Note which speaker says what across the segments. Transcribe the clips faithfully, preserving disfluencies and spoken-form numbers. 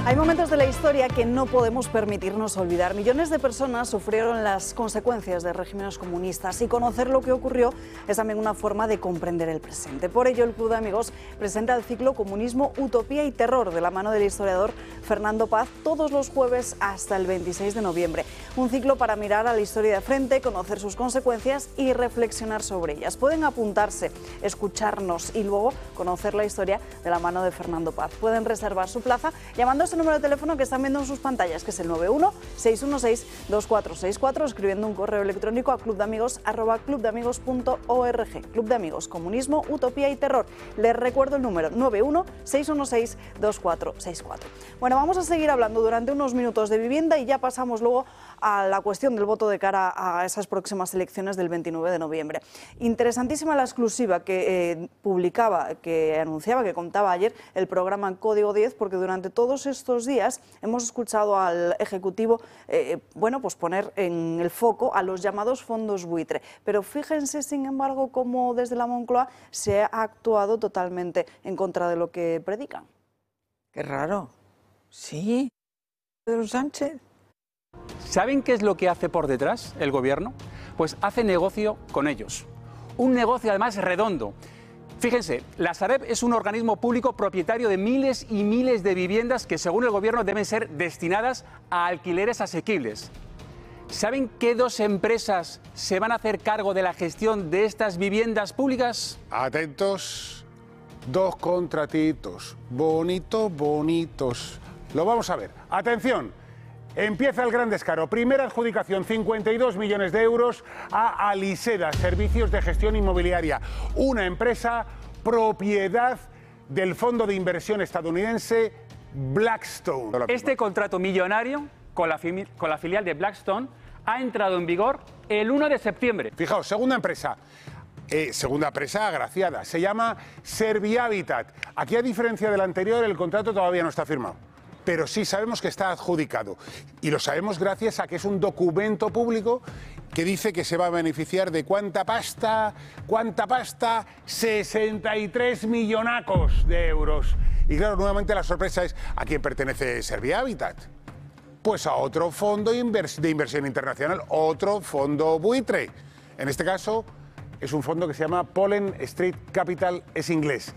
Speaker 1: Hay momentos de la historia que no podemos permitirnos olvidar. Millones de personas sufrieron las consecuencias de regímenes comunistas y conocer lo que ocurrió es también una forma de comprender el presente. Por ello, el Club de Amigos presenta el ciclo Comunismo, Utopía y Terror de la mano del historiador Fernando Paz todos los jueves hasta el veintiséis de noviembre. Un ciclo para mirar a la historia de frente, conocer sus consecuencias y reflexionar sobre ellas. Pueden apuntarse, escucharnos y luego conocer la historia de la mano de Fernando Paz. Pueden reservar su plaza llamando a ese número de teléfono que están viendo en sus pantallas, que es el nueve uno, seis uno seis, dos cuatro seis cuatro, escribiendo un correo electrónico a clubdeamigos arroba clubdeamigos punto org. Club de Amigos, Comunismo, Utopía y Terror. Les recuerdo el número nueve uno, seis uno seis, dos cuatro seis cuatro. Bueno, vamos a seguir hablando durante unos minutos de vivienda y ya pasamos luego a la cuestión del voto de cara a esas próximas elecciones del veintinueve de noviembre. Interesantísima la exclusiva que eh, publicaba, que anunciaba, que contaba ayer el programa Código diez, porque durante todos estos días hemos escuchado al Ejecutivo eh, bueno, pues poner en el foco a los llamados fondos buitre. Pero fíjense, sin embargo, cómo desde la Moncloa se ha actuado totalmente en contra de lo que predican.
Speaker 2: Qué raro. Sí, Pedro Sánchez.
Speaker 3: ¿Saben qué es lo que hace por detrás el gobierno? Pues hace negocio con ellos. Un negocio además redondo. Fíjense, la Sareb es un organismo público propietario de miles y miles de viviendas que según el gobierno deben ser destinadas a alquileres asequibles. ¿Saben qué dos empresas se van a hacer cargo de la gestión de estas viviendas públicas?
Speaker 4: Atentos, dos contratitos, bonitos, bonitos. Lo vamos a ver. Atención. Empieza el gran descaro. Primera adjudicación, cincuenta y dos millones de euros a Aliseda, Servicios de Gestión Inmobiliaria, una empresa propiedad del fondo de inversión estadounidense Blackstone.
Speaker 3: Este contrato millonario con la, con la filial de Blackstone ha entrado en vigor el uno de septiembre.
Speaker 4: Fijaos, segunda empresa. Eh, segunda empresa agraciada. Se llama Servihabitat. Aquí, a diferencia del anterior, el contrato todavía no está firmado. Pero sí sabemos que está adjudicado. Y lo sabemos gracias a que es un documento público que dice que se va a beneficiar de cuánta pasta, cuánta pasta, sesenta y tres millonacos de euros. Y claro, nuevamente la sorpresa es ¿a quién pertenece Servihabitat? Pues a otro fondo de inversión internacional, otro fondo buitre. En este caso es un fondo que se llama Pollen Street Capital, es inglés.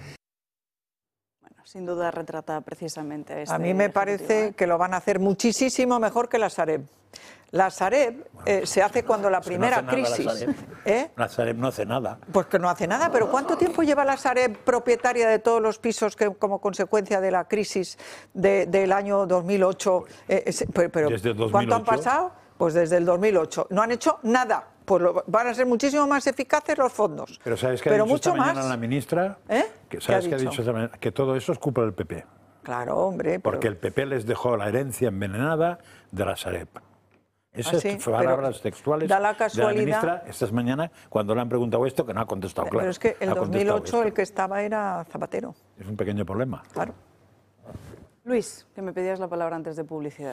Speaker 1: Sin duda retrata precisamente a este
Speaker 2: A mí me parece ¿eh? que lo van a hacer muchísimo mejor que la Sareb. La Sareb eh, se hace cuando la primera
Speaker 5: no hace nada,
Speaker 2: crisis...
Speaker 5: La Sareb.
Speaker 2: ¿Eh?
Speaker 5: La Sareb no hace nada.
Speaker 2: Pues que no hace nada, pero ¿cuánto tiempo lleva la Sareb propietaria de todos los pisos que como consecuencia de la crisis de, del año dos mil ocho? Eh, eh, pero, pero
Speaker 5: Desde dos mil ocho.
Speaker 2: ¿Cuánto han pasado? Pues desde el dos mil ocho. No han hecho nada. Pues lo, van a ser muchísimo más eficaces los fondos.
Speaker 5: Pero ¿sabes qué ha
Speaker 2: pero
Speaker 5: dicho
Speaker 2: mucho
Speaker 5: esta mañana
Speaker 2: más.
Speaker 5: la ministra?
Speaker 2: ¿Eh?
Speaker 5: Que, ¿Sabes qué ha dicho?
Speaker 2: dicho
Speaker 5: esta mañana? Que todo eso es culpa del P P.
Speaker 2: Claro, hombre. Pero...
Speaker 5: Porque el P P les dejó la herencia envenenada de la Sareb. Esas
Speaker 2: ¿Ah, sí?
Speaker 5: fueron palabras textuales
Speaker 2: da la
Speaker 5: de
Speaker 2: casualidad...
Speaker 5: la ministra esta mañana cuando le han preguntado esto, que no ha contestado claro.
Speaker 2: Pero es que el
Speaker 5: ha
Speaker 2: dos mil ocho
Speaker 5: esto.
Speaker 2: el que estaba era Zapatero.
Speaker 5: Es un pequeño problema.
Speaker 2: Claro.
Speaker 1: Luis, que me pedías la palabra antes de publicidad.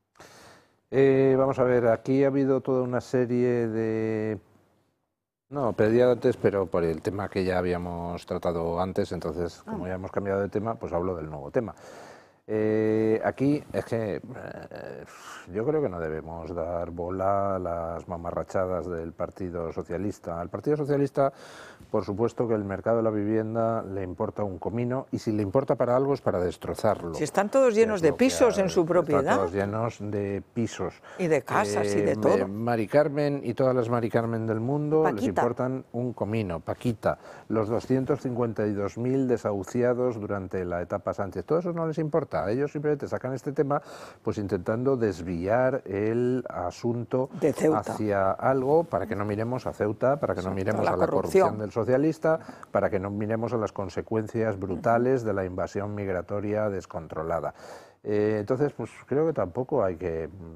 Speaker 6: Eh, vamos a ver, aquí ha habido toda una serie de... No, pedía antes, pero por el tema que ya habíamos tratado antes, entonces, como ya hemos cambiado de tema, pues hablo del nuevo tema. Eh, aquí es que eh, yo creo que no debemos dar bola a las mamarrachadas del Partido Socialista. Al Partido Socialista, por supuesto que el mercado de la vivienda le importa un comino y si le importa para algo es para destrozarlo.
Speaker 2: Si están todos llenos de pisos en su propiedad.
Speaker 6: Están todos llenos de pisos.
Speaker 2: Y de casas eh, y de todo.
Speaker 6: Mari Carmen y todas las Mari Carmen del mundo
Speaker 2: Paquita.
Speaker 6: les importan un comino. Paquita, los doscientos cincuenta y dos mil desahuciados durante la etapa Sánchez, todo eso no les importa. Ellos simplemente sacan este tema pues intentando desviar el asunto
Speaker 2: de Ceuta
Speaker 6: hacia algo para que no miremos a Ceuta, para que
Speaker 2: Exacto,
Speaker 6: no miremos
Speaker 2: la
Speaker 6: a la corrupción.
Speaker 2: corrupción
Speaker 6: del socialista, para que no miremos a las consecuencias brutales de la invasión migratoria descontrolada. Eh, entonces, pues creo que tampoco hay que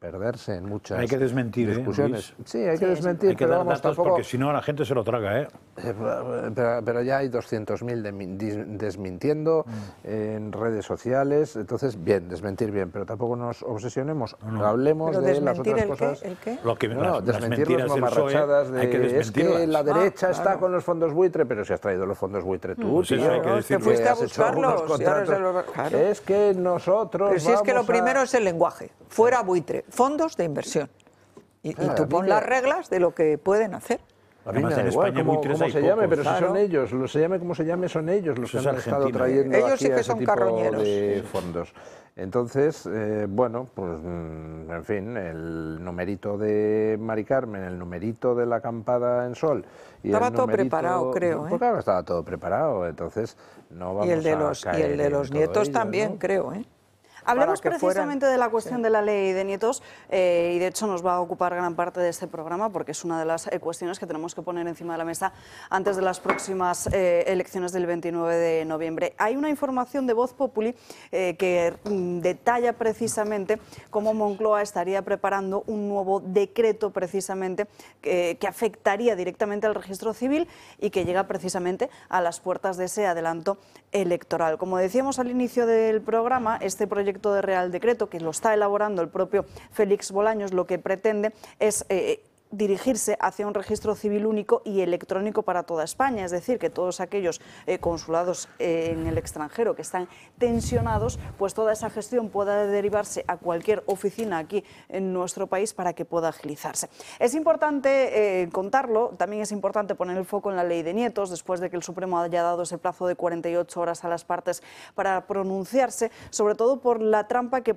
Speaker 6: perderse en muchas
Speaker 5: hay que desmentir,
Speaker 6: discusiones.
Speaker 5: ¿eh,
Speaker 6: sí, hay que sí, desmentir,
Speaker 5: hay que
Speaker 6: pero
Speaker 5: dar
Speaker 6: vamos,
Speaker 5: datos
Speaker 6: tampoco...
Speaker 5: porque si no la gente se lo traga, ¿eh?
Speaker 6: Pero, pero ya hay doscientos mil desmintiendo mm. en redes sociales, entonces bien, desmentir bien, pero tampoco nos obsesionemos, no, no. hablemos
Speaker 2: pero
Speaker 6: de las otras
Speaker 2: el
Speaker 6: cosas.
Speaker 2: Qué, ¿El qué?
Speaker 5: Lo que,
Speaker 6: no,
Speaker 5: las,
Speaker 6: desmentir
Speaker 5: las
Speaker 6: las mamarrachadas de
Speaker 5: hay que
Speaker 6: es que la derecha
Speaker 2: ah,
Speaker 6: está
Speaker 2: claro.
Speaker 6: con los fondos buitre, pero si has traído los fondos buitre tú,
Speaker 5: pues
Speaker 6: tío,
Speaker 5: eso hay que
Speaker 2: no,
Speaker 5: decirlo.
Speaker 2: que fuiste a
Speaker 6: has hecho
Speaker 2: buscarlos.
Speaker 6: contratos.
Speaker 2: Lo... Claro.
Speaker 6: Es que nosotros
Speaker 2: Pero si es que lo
Speaker 6: vamos a...
Speaker 2: primero es el lenguaje, fuera buitre, fondos de inversión. Y,
Speaker 6: Ah,
Speaker 2: y tú pon las reglas de lo que pueden hacer.
Speaker 6: A mí me da igual cómo, cómo se llame, pero claro. si son ellos, los se llame como se llame, son ellos los que han estado trayendo
Speaker 2: ellos
Speaker 6: aquí
Speaker 2: sí que
Speaker 6: a ese
Speaker 2: son
Speaker 6: tipo
Speaker 2: carroñeros.
Speaker 6: de fondos. Entonces, eh, bueno, pues en fin, el numerito de Mari Carmen, el numerito de la acampada en Sol y
Speaker 2: estaba
Speaker 6: el
Speaker 2: todo
Speaker 6: numerito,
Speaker 2: preparado, creo.
Speaker 6: Pues
Speaker 2: ¿eh?
Speaker 6: claro, estaba todo preparado, entonces no vamos
Speaker 2: y el de
Speaker 6: a
Speaker 2: los
Speaker 6: caer
Speaker 2: y el de los nietos
Speaker 6: ello,
Speaker 2: también,
Speaker 6: ¿no?
Speaker 2: creo, ¿eh?
Speaker 1: Hablemos precisamente
Speaker 2: fueran...
Speaker 1: de la cuestión sí. de la ley de nietos eh, y de hecho nos va a ocupar gran parte de este programa porque es una de las eh, cuestiones que tenemos que poner encima de la mesa antes de las próximas eh, elecciones del veintinueve de noviembre. Hay una información de Voz Populi eh, que mm, detalla precisamente cómo Moncloa estaría preparando un nuevo decreto precisamente que, que afectaría directamente al registro civil y que llega precisamente a las puertas de ese adelanto electoral. Como decíamos al inicio del programa, este proyecto de Real Decreto, que lo está elaborando el propio Félix Bolaños, lo que pretende es eh, dirigirse hacia un registro civil único y electrónico para toda España, es decir, que todos aquellos eh, consulados eh, en el extranjero que están tensionados, pues toda esa gestión pueda derivarse a cualquier oficina aquí en nuestro país para que pueda agilizarse. Es importante eh, contarlo, también es importante poner el foco en la ley de nietos, después de que el Supremo haya dado ese plazo de cuarenta y ocho horas a las partes para pronunciarse, sobre todo por la trampa que